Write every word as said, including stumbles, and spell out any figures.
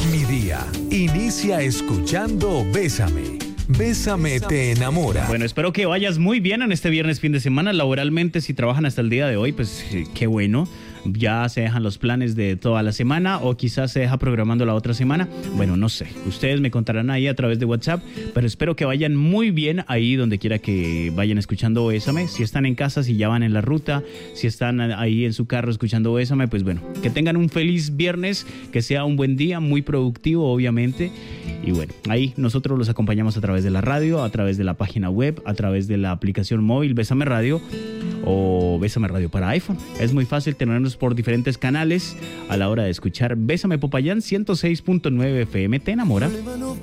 Mi día inicia escuchando Bésame. Bésame te enamora. Bueno, espero que vayas muy bien en este viernes fin de semana. Laboralmente, si trabajan hasta el día de hoy, pues qué bueno. Ya se dejan los planes de toda la semana o quizás se deja programando la otra semana. Bueno, no sé. Ustedes me contarán ahí a través de WhatsApp, pero espero que vayan muy bien ahí donde quiera que vayan escuchando Bésame. Si están en casa, si ya van en la ruta, si están ahí en su carro escuchando Bésame, pues bueno, que tengan un feliz viernes, que sea un buen día, muy productivo, obviamente. Y bueno, ahí nosotros los acompañamos a través de la radio, a través de la página web, a través de la aplicación móvil Bésame Radio o Bésame Radio para iPhone. Es muy fácil tenernos por diferentes canales a la hora de escuchar Bésame Popayán ciento seis punto nueve F M. Te enamora.